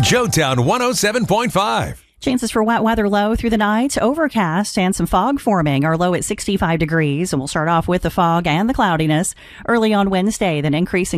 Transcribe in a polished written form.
Joetown 107.5. Chances for wet weather low through the night, overcast and some fog forming. Our low at 65 degrees, and we'll start off with the fog and the cloudiness early on Wednesday, then increasing